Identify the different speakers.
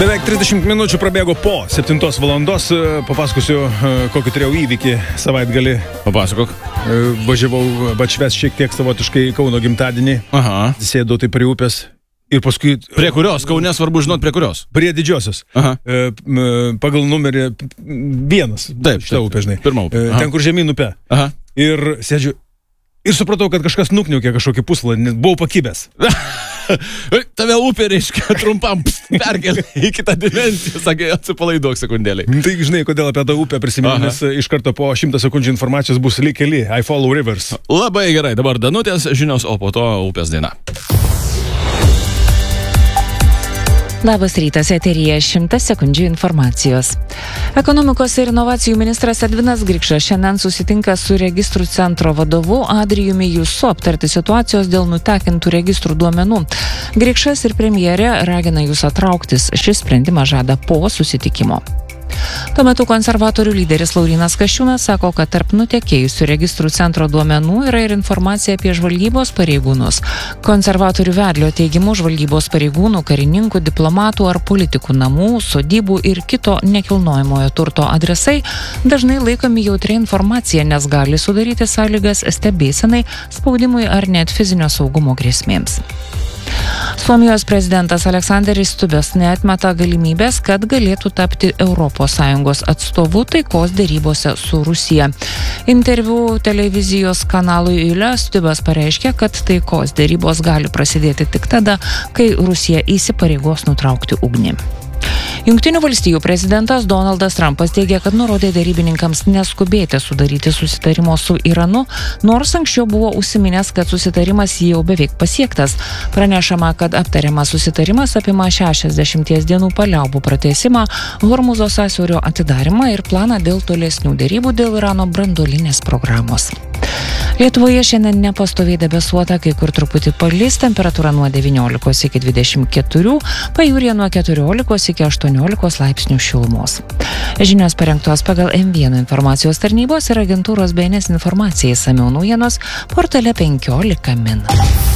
Speaker 1: Beveik 30 minučių prabėgo po 7 valandos. Papasakosiu, kokį turėjau įvykį savaitgalį.
Speaker 2: Papasakok.
Speaker 1: Važiavau atšvęs šiek tiek savotiškai Kauno gimtadienį.
Speaker 2: Aha.
Speaker 1: Sėdau tai prie upės. Ir paskui...
Speaker 2: Prie kurios? Kaune svarbu žinot prie kurios?
Speaker 1: Prie Didžiosios.
Speaker 2: Aha.
Speaker 1: Pagal numerį 1.
Speaker 2: Taip,
Speaker 1: šitą upę, žinai.
Speaker 2: Pirma upė.
Speaker 1: Ten, kur žemyn upė.
Speaker 2: Aha.
Speaker 1: Ir sėdžiu. Ir supratau, kad kažkas nukniaukė kažkokį puslą. Buvau pakibęs.
Speaker 2: Tave upė, reiškia, trumpam perkelė į kitą dimensiją, sakė, atsipalaiduok sekundėlį.
Speaker 1: Tai žinai, kodėl apie tą upę prisimenu, nes iš karto po 100 sekundžių informacijos bus lyg keli. I follow rivers.
Speaker 2: Labai gerai, dabar Danutės žinios, o po to upės daina.
Speaker 3: Labas rytas, eteryje 100 sekundžių informacijos. Ekonomikos ir inovacijų ministras Edvinas Grikšas šiandien susitinka su registrų centro vadovu Adrijumi Jusu aptarti situacijos dėl nutekintų registrų duomenų. Grikšas ir premjerė ragina Jusą trauktis. Šis sprendimas žada po susitikimo. Tuo metu konservatorių lyderis Laurynas Kasčiūnas sako, kad tarp nutekėjusių registrų centro duomenų yra ir informacija apie žvalgybos pareigūnus. Konservatorių vedlio teigimu žvalgybos pareigūnų, karininkų, diplomatų ar politikų namų, sodybų ir kito nekilnojamojo turto adresai dažnai laikomi jautria informacija, nes gali sudaryti sąlygas stebėsenai, spaudimui ar net fizinio saugumo grėsmėms. Suomijos prezidentas Aleksanderis Stubbas neatmeta galimybės, kad galėtų tapti ES atstovu taikos dėrybose su Rusija. Interviu televizijos kanalui Yle Stubbas pareiškė, kad taikos dėrybos gali prasidėti tik tada, kai Rusija įsipareigos nutraukti ugnį. Jungtinių valstijų prezidentas Donaldas Trumpas teigia, kad nurodė dėrybininkams neskubėti sudaryti susitarimo su Iranu, nors anksčiau buvo užsiminęs, kad susitarimas jau beveik pasiektas. Pranešama, kad aptariamas susitarimas apima 60 dienų paliaubų pratęsimą, Hormuzo sąsiaurio atidarimą ir planą dėl tolesnių dėrybų dėl Irano branduolinės programos. Lietuvoje šiandien nepastoviai debesuota, kai kur truputį palis, temperatūra nuo 19 iki 24, pajūryje nuo 14 iki 18 laipsnių šilumos. Žinios parengtos pagal M1 informacijos tarnybos ir agentūros BNS informacijai, išsamiau naujienos portale 15 min.